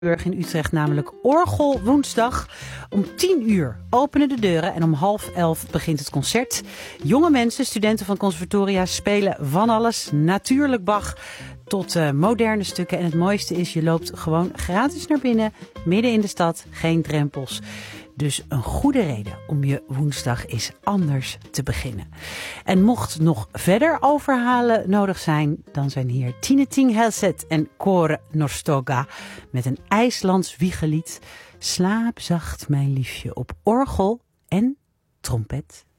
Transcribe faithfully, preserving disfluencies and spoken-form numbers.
in Utrecht namelijk Orgel woensdag. Om tien uur openen de deuren en om half elf begint het concert. Jonge mensen, studenten van conservatoria, spelen van alles. Natuurlijk Bach tot uh, moderne stukken. En het mooiste is, je loopt gewoon gratis naar binnen. Midden in de stad, geen drempels. Dus een goede reden om je woensdag eens anders te beginnen. En mocht nog verder overhalen nodig zijn, dan zijn hier Tine Ting Helset en Kåre Norstoga met een IJslands wiegelied. Slaap zacht mijn liefje op orgel en trompet.